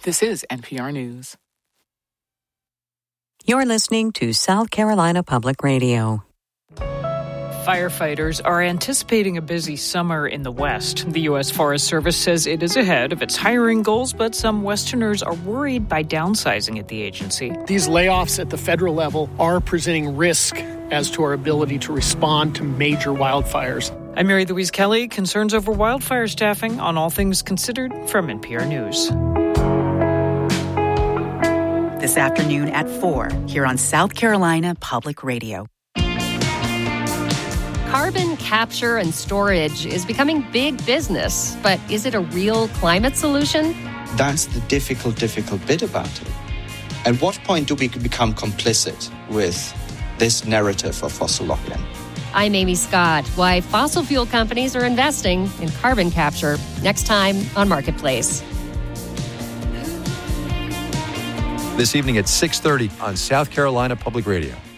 This is NPR News. You're listening to South Carolina Public Radio. Firefighters are anticipating a busy summer in the West. The U.S. Forest Service says it is ahead of its hiring goals, but some Westerners are worried by downsizing at the agency. These layoffs at the federal level are presenting risk as to our ability to respond to major wildfires. I'm Mary Louise Kelly. Concerns over wildfire staffing on All Things Considered from NPR News. This afternoon at 4 here on South Carolina Public Radio. Carbon capture and storage is becoming big business, but is it a real climate solution? That's the difficult bit about it. At what point do we become complicit with this narrative of fossil lock-in? I'm Amy Scott. Why fossil fuel companies are investing in carbon capture. Next time on Marketplace. This evening at 6:30 on South Carolina Public Radio.